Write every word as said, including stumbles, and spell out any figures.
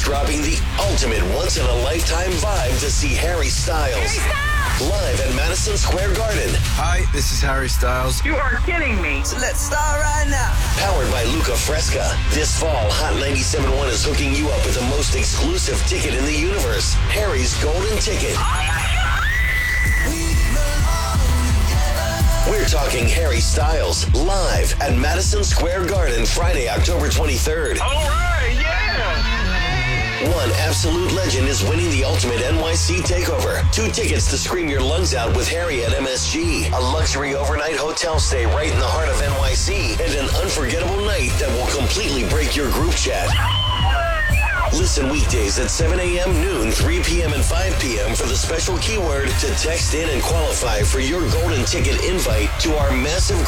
dropping the ultimate once-in-a-lifetime vibe to see Harry Styles. Harry Styles! Live at Madison Square Garden. Hi, this is Harry Styles. You are kidding me. So let's start right now. Powered by Luca Fresca. This fall, Hot ninety-seven point one is hooking you up with the most exclusive ticket in the universe. Harry's Golden Ticket. Oh my God! We're talking Harry Styles live at Madison Square Garden Friday, October twenty-third. All right, yeah! One absolute legend is winning the ultimate N Y C takeover. Two tickets to scream your lungs out with Harry at M S G. A luxury overnight hotel stay right in the heart of N Y C. And an unforgettable night that will completely break your group chat. Listen weekdays at seven a.m., noon, three p.m., and five p.m. for the special keyword to text in and qualify for your golden ticket invite to our massive